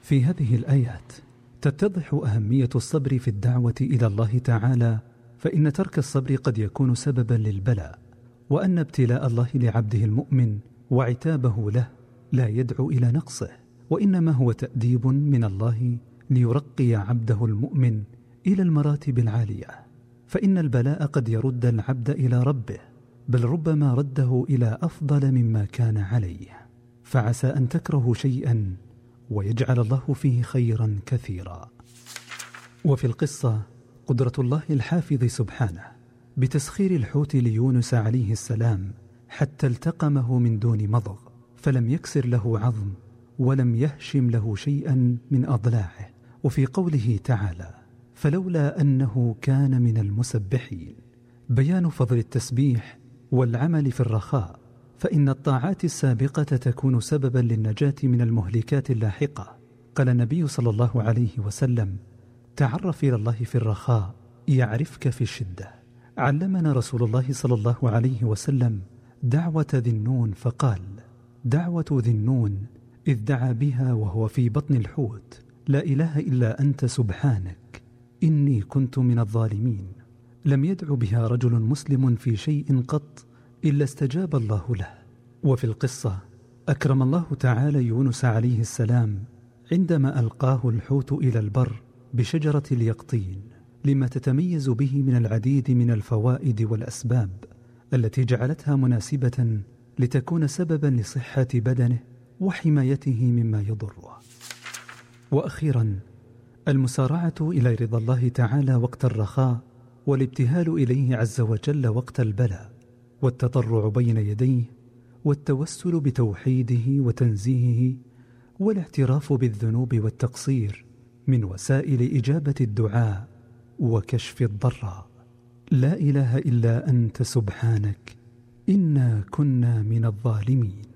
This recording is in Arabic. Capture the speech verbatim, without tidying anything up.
في هذه الآيات تتضح أهمية الصبر في الدعوة إلى الله تعالى، فإن ترك الصبر قد يكون سببا للبلاء، وأن ابتلاء الله لعبده المؤمن وعتابه له لا يدعو إلى نقصه، وإنما هو تأديب من الله ليرقي عبده المؤمن إلى المراتب العالية. فإن البلاء قد يرد العبد إلى ربه، بل ربما رده إلى أفضل مما كان عليه، فعسى أن تكرهوا شيئا ويجعل الله فيه خيرا كثيرا. وفي القصة قدرة الله الحافظ سبحانه بتسخير الحوت ليونس عليه السلام حتى التقمه من دون مضغ، فلم يكسر له عظم ولم يهشم له شيئا من أضلاعه. وفي قوله تعالى فلولا أنه كان من المسبحين، بيان فضل التسبيح والعمل في الرخاء، فإن الطاعات السابقة تكون سببا للنجاة من المهلكات اللاحقة. قال النبي صلى الله عليه وسلم: تعرف إلى الله في الرخاء يعرفك في الشدة. علمنا رسول الله صلى الله عليه وسلم دعوة ذي النون فقال: دعوة ذي النون إذ دعا بها وهو في بطن الحوت: لا إله إلا أنت سبحانك إني كنت من الظالمين. لم يدع بها رجل مسلم في شيء قط إلا استجاب الله له. وفي القصة أكرم الله تعالى يونس عليه السلام عندما ألقاه الحوت إلى البر بشجرة اليقطين، لما تتميز به من العديد من الفوائد والأسباب التي جعلتها مناسبة لتكون سببا لصحة بدنه وحمايته مما يضره. وأخيرا المسارعة إلى رضا الله تعالى وقت الرخاء، والابتهال إليه عز وجل وقت البلاء، والتضرع بين يديه، والتوسل بتوحيده وتنزيهه، والاعتراف بالذنوب والتقصير من وسائل إجابة الدعاء وكشف الضراء. لا إله إلا أنت سبحانك إنا كنا من الظالمين.